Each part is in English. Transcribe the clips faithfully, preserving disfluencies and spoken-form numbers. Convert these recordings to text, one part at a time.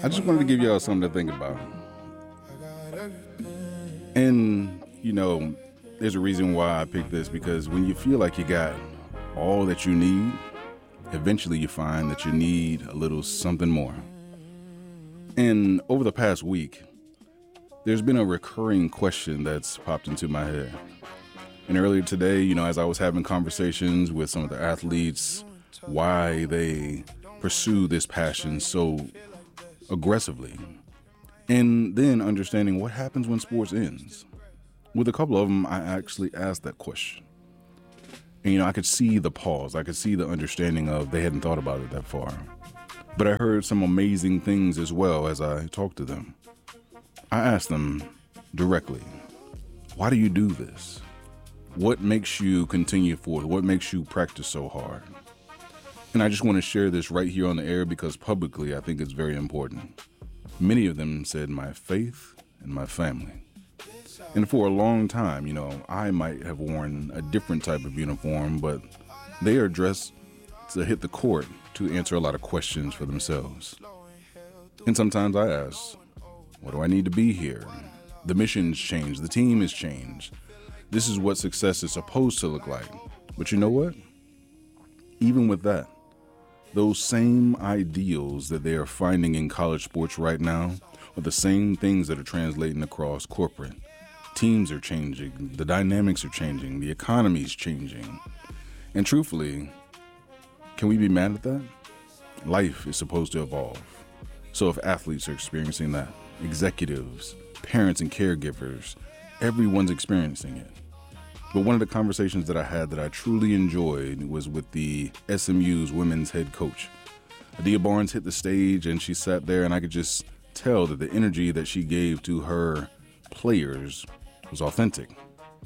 I just wanted to give y'all something to think about. And, you know, there's a reason why I picked this, because when you feel like you got all that you need, eventually you find that you need a little something more. And over the past week, there's been a recurring question that's popped into my head. And earlier today, you know, as I was having conversations with some of the athletes, why they pursue this passion so aggressively, and then understanding what happens when sports ends. With a couple of them, I actually asked that question. And, you know, I could see the pause. I could see the understanding of they hadn't thought about it that far. But I heard some amazing things as well as I talked to them. I asked them directly, why do you do this? What makes you continue forward? What makes you practice so hard? And I just want to share this right here on the air because publicly I think it's very important. Many of them said my faith and my family. And for a long time, you know, I might have worn a different type of uniform, but they are dressed to hit the court to answer a lot of questions for themselves. And sometimes I ask, what do I need to be here? The mission's changed. The team has changed. This is what success is supposed to look like. But you know what? Even with that, those same ideals that they are finding in college sports right now are the same things that are translating across corporate. Teams are changing. The dynamics are changing. The economy is changing. And truthfully, can we be mad at that? Life is supposed to evolve. So if athletes are experiencing that, executives, parents and caregivers, everyone's experiencing it. But one of the conversations that I had that I truly enjoyed was with the S M U's women's head coach. Adia Barnes hit the stage and she sat there, and I could just tell that the energy that she gave to her players was authentic.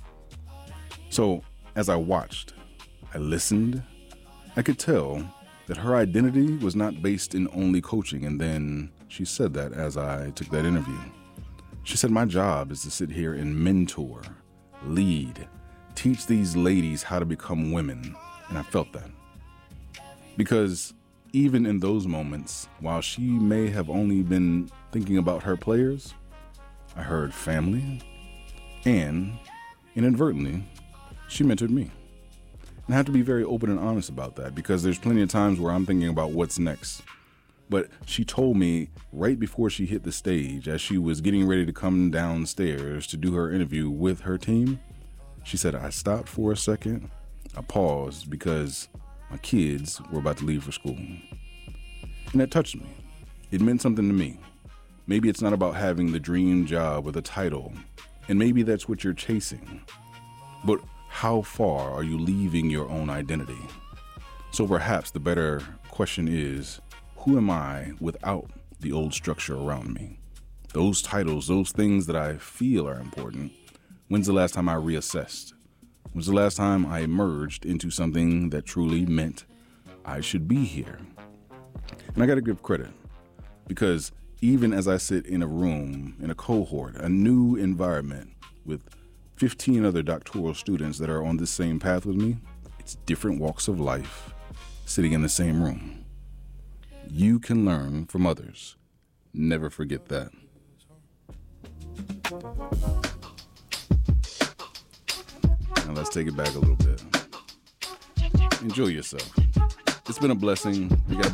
So as I watched, I listened, I could tell that her identity was not based in only coaching. And then she said that as I took that interview. She said, my job is to sit here and mentor, lead, teach these ladies how to become women. And I felt that. Because even in those moments, while she may have only been thinking about her players, I heard family, and inadvertently, she mentored me. And I have to be very open and honest about that, because there's plenty of times where I'm thinking about what's next. But she told me right before she hit the stage, as she was getting ready to come downstairs to do her interview with her team, she said, I stopped for a second, I paused because my kids were about to leave for school. And that touched me. It meant something to me. Maybe it's not about having the dream job with a title, and maybe that's what you're chasing. But how far are you leaving your own identity? So perhaps the better question is, who am I without the old structure around me? Those titles, those things that I feel are important. When's the last time I reassessed? When's the last time I emerged into something that truly meant I should be here? And I got to give credit, because even as I sit in a room, in a cohort, a new environment with fifteen other doctoral students that are on this same path with me, it's different walks of life sitting in the same room. You can learn from others. Never forget that. Now let's take it back a little bit. Enjoy yourself. It's been a blessing. You got